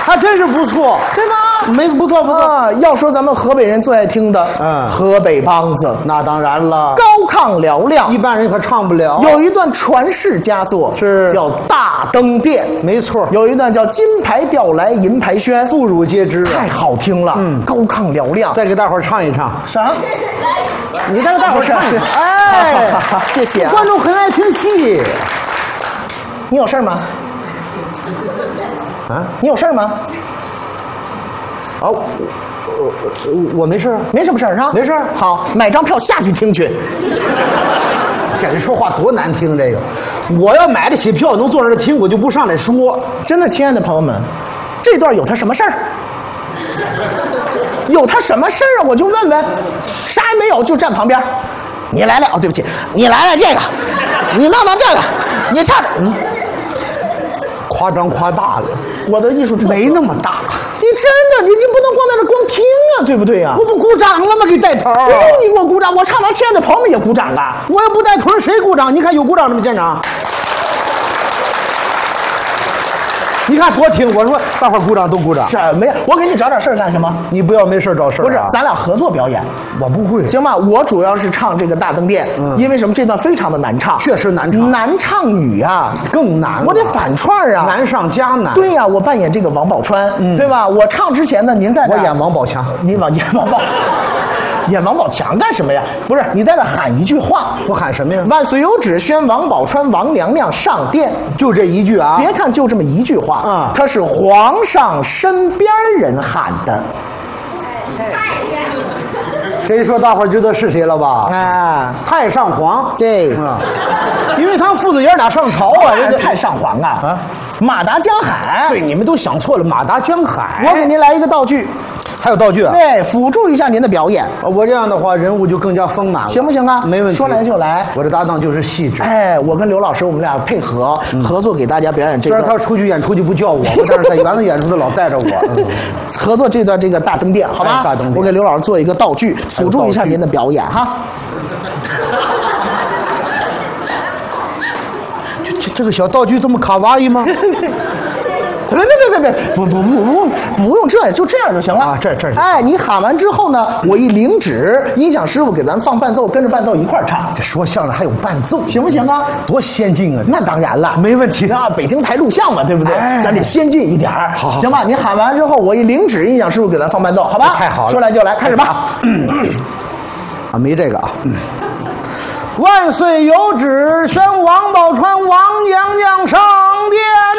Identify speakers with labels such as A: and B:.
A: 还真是不错，
B: 对吧？
A: 没不错不错。
B: 啊，要说咱们河北人最爱听的，河北梆子，
A: 那当然了，
B: 高亢嘹亮，
A: 一般人可唱不了。
B: 有一段传世佳作
A: 是
B: 叫《大灯殿》，
A: 没错。
B: 有一段叫《金牌调来银牌轩》，
A: 妇孺皆知，
B: 太好听了，高亢嘹亮。
A: 再给大伙儿唱一唱。
B: 啥？
A: 你再给大伙儿唱一唱。
B: 哎，谢谢啊。
A: 观众很爱听戏。
B: 你有事儿吗？
A: 啊？
B: 你有事儿吗？
A: 啊，我没事，
B: 没什么事儿啊，
A: 没事。
B: 好，买张票下去听去。
A: 这人说话多难听，这个，我要买得起票能坐那儿听，我就不上来说。
B: 真的，亲爱的朋友们，这段有他什么事儿？有他什么事儿啊？我就问问，啥也没有，就站旁边。你来了，哦，对不起，你来了这个，你弄这个，你唱着，
A: 夸张夸大了，
B: 我的艺术
A: 没那么大。
B: 你真的，你不能光在这光听啊，对不对呀？
A: 我不鼓掌了吗？给带头。
B: 不用你给我鼓掌，我唱完，亲爱的朋友们也鼓掌啊。
A: 我也不带头，谁鼓掌？你看有鼓掌的吗？现场？你看多听，我说大伙儿鼓掌都鼓掌。
B: 什么呀？我给你找点事儿干什么？
A: 你不要没事找事儿。
B: 不是，咱俩合作表演。
A: 我不会。
B: 行吧，我主要是唱这个大灯殿，因为什么？这段非常的难唱，
A: 确实难唱，
B: 难唱女啊，
A: 更难。
B: 我得反串啊，
A: 难上加难。
B: 对呀，我扮演这个王宝钏，对吧？我唱之前呢，您在
A: 我演王宝强，
B: 你演王宝。演王宝强干什么呀？不是，你在这喊一句话。
A: 我喊什么呀？
B: 万岁有旨，宣王宝钏王娘娘上殿。
A: 就这一句啊！
B: 别看就这么一句话啊，他是皇上身边人喊的。
A: 这一说，大伙儿知道是谁了吧？
B: 啊，
A: 太上皇。
B: 对，
A: 因为他父子爷俩上朝啊，
B: 人家太上皇啊，马达江海。
A: 对，你们都想错了，马达江海。
B: 我给您来一个道具。
A: 还有道具啊？
B: 对，辅助一下您的表演。
A: 我这样的话，人物就更加丰满了，
B: 行不行啊？
A: 没问题，
B: 说来就来。
A: 我的搭档就是细致。
B: 哎，我跟刘老师，我们俩配合合作，给大家表演这个。
A: 虽然他出去演出就不叫我，但是在园子演出的老带着我。
B: 合作这段这个大灯殿，好吧？
A: 大灯殿，
B: 我给刘老师做一个道具，辅助一下您的表演哈。
A: 这个小道具这么卡哇伊吗？
B: 别，不用这样，就这样就行了
A: 啊！这。
B: 哎，你喊完之后呢，我一领旨，音响师傅给咱放伴奏，跟着伴奏一块儿唱。
A: 这说相声还有伴奏，
B: 行不行啊？
A: 多先进啊！
B: 那当然了，
A: 没问题
B: 啊！北京台录像嘛，对不对？咱得先进一点儿。
A: 好，
B: 行吧？你喊完之后，我一领旨，音响师傅给咱放伴奏，好吧？
A: 太好了，
B: 说来就来，开始吧。
A: 啊，没这个啊。万岁有旨，宣王宝钏王娘娘上殿。